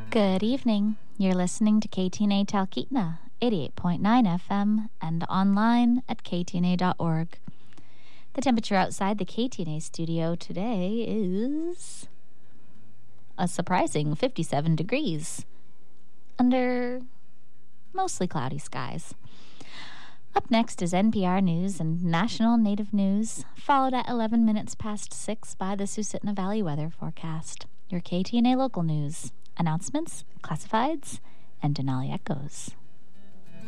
Good evening. You're listening to KTNA Talkeetna, 88.9 FM, and online at ktna.org. The temperature outside the KTNA studio today is a surprising 57 degrees under mostly cloudy skies. Up next is NPR News and National Native News, followed at 11 minutes past 6 by the Susitna Valley weather forecast. Your KTNA local news, announcements, classifieds, and Denali Echoes.